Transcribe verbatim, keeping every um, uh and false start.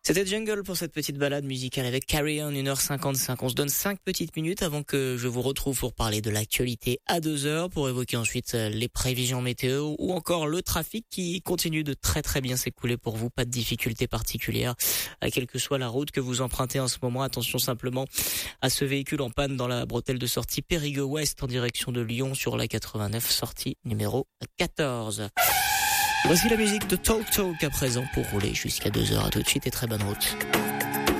C'était Jungle pour cette petite balade musicale avec Carry On, une heure cinquante-cinq. On se donne cinq petites minutes avant que je vous retrouve pour parler de l'actualité à deux heures, pour évoquer ensuite les prévisions météo ou encore le trafic qui continue de très très bien s'écouler pour vous. Pas de difficultés particulières, quelle que soit la route que vous empruntez en ce moment. Attention simplement à ce véhicule en panne dans la bretelle de sortie Périgueux-Ouest en direction de Lyon sur la quatre-vingt-neuf, sortie numéro quatorze. Voici la musique de Talk Talk à présent pour rouler jusqu'à deux heures. À tout de suite et très bonne route.